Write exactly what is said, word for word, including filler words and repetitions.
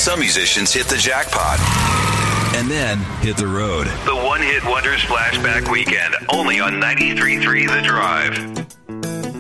Some musicians hit the jackpot and then hit the road. The One Hit Wonders Flashback Weekend, only on ninety-three point three The Drive.